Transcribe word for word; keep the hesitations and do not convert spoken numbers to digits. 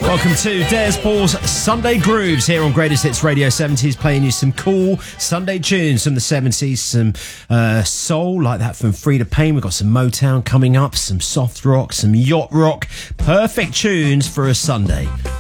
Welcome to Des Paul's Sunday Grooves here on Greatest Hits Radio seventies, playing you some cool Sunday tunes from the seventies, some uh, soul like that from Frida Payne. We've got some Motown coming up, some soft rock, some yacht rock. Perfect tunes for a Sunday.